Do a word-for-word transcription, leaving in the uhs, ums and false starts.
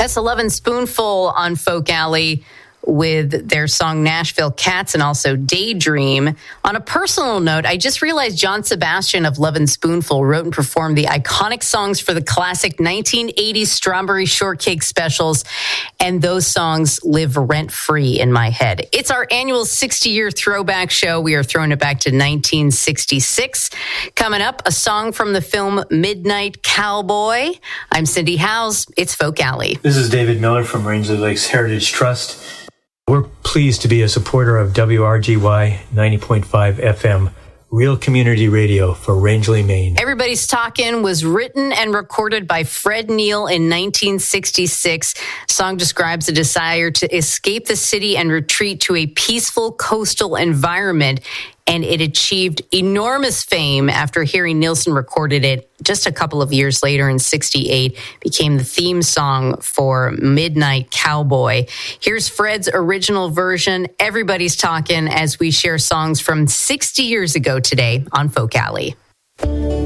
That's a Lovin' Spoonful on Folk Alley with their song Nashville Cats and also Daydream. On a personal note, I just realized John Sebastian of Lovin' Spoonful wrote and performed the iconic songs for the classic nineteen eighties Strawberry Shortcake specials, and those songs live rent-free in my head. It's our annual sixty-year throwback show. We are throwing it back to nineteen sixty-six. Coming up, a song from the film Midnight Cowboy. I'm Cindy Howes. It's Folk Alley. This is David Miller from Rangeley Lakes Heritage Trust. We're pleased to be a supporter of W R G Y ninety point five F M, real community radio for Rangeley, Maine. Everybody's Talkin' was written and recorded by Fred Neil in nineteen sixty-six. Song describes a desire to escape the city and retreat to a peaceful coastal environment, and it achieved enormous fame after Harry Nilsson recorded it just a couple of years later in sixty-eight, became the theme song for Midnight Cowboy. Here's Fred's original version. Everybody's Talkin' as we share songs from sixty years ago today on Folk Alley.